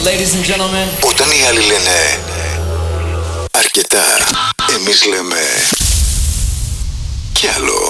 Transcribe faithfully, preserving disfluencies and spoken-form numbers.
Ladies and gentlemen. Όταν οι άλλοι λένε αρκετά, εμείς λέμε κι άλλο.